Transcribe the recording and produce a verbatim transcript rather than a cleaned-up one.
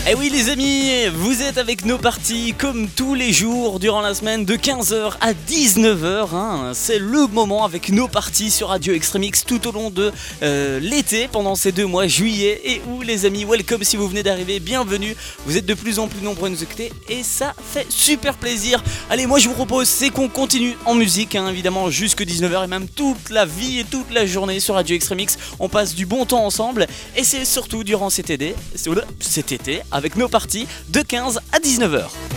Et oui les amis, vous êtes avec nos parties comme tous les jours durant la semaine de quinze heures à dix-neuf heures. Hein. C'est le moment avec nos parties sur Radio Extremix tout au long de euh, l'été, pendant ces deux mois, juillet et août les amis. Welcome si vous venez d'arriver, bienvenue. Vous êtes de plus en plus nombreux à nous écouter et ça fait super plaisir. Allez, moi je vous propose c'est qu'on continue en musique, hein, évidemment jusque dix-neuf heures et même toute la vie et toute la journée sur Radio Extremix. On passe du bon temps ensemble et c'est surtout durant cet été, cet été avec nos parties de quinze à dix-neuf heures.